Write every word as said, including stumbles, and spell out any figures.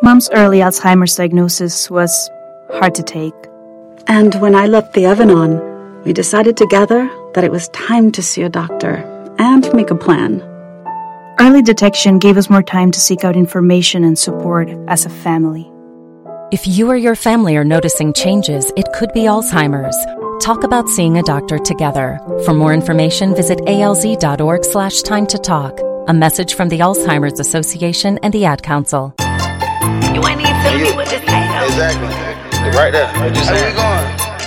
Mom's early Alzheimer's diagnosis was hard to take. And when I left the oven on, we decided together that it was time to see a doctor and make a plan. Early detection gave us more time to seek out information and support as a family. If you or your family are noticing changes, it could be Alzheimer's. Talk about seeing a doctor together. For more information, visit alz.org slash time to talk. A message from the Alzheimer's Association and the Ad Council. You ain't even telling me what to say. Exactly. Right there. What you saying? Where we going?